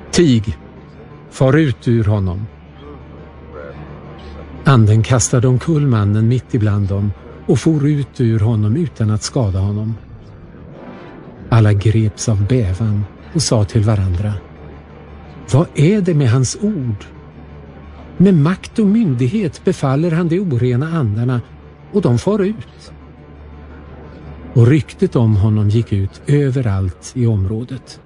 Tig, far ut ur honom. Anden kastade omkull mannen mitt ibland dem och for ut ur honom utan att skada honom. Alla greps av bävan och sa till varandra: vad är det med hans ord? Med makt och myndighet befaller han de orena andarna och de far ut. Och ryktet om honom gick ut överallt i området.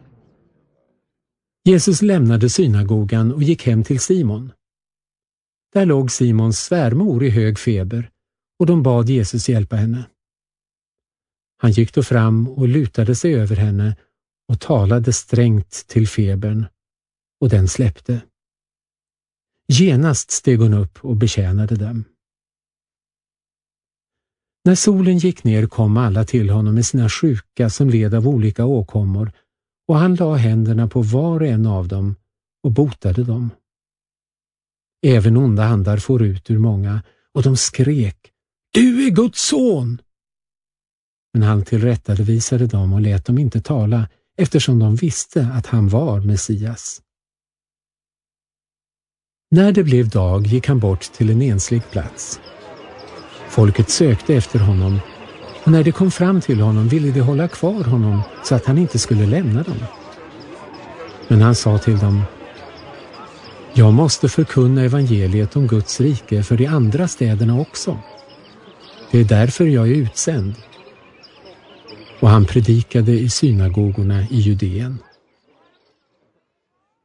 Jesus lämnade synagogan och gick hem till Simon. Där låg Simons svärmor i hög feber och de bad Jesus hjälpa henne. Han gick då fram och lutade sig över henne och talade strängt till febern, och den släppte. Genast steg hon upp och betjänade dem. När solen gick ner kom alla till honom med sina sjuka som led av olika åkommor, och han la händerna på var och en av dem och botade dem. Även onda andar for ut ur många, och de skrek: du är Guds son! Men han tillrättavisade dem och lät dem inte tala, eftersom de visste att han var Messias. När det blev dag gick han bort till en enslig plats. Folket sökte efter honom, och när de kom fram till honom ville de hålla kvar honom så att han inte skulle lämna dem. Men han sa till dem: jag måste förkunna evangeliet om Guds rike för de andra städerna också. Det är därför jag är utsänd. Och han predikade i synagogorna i Judeen.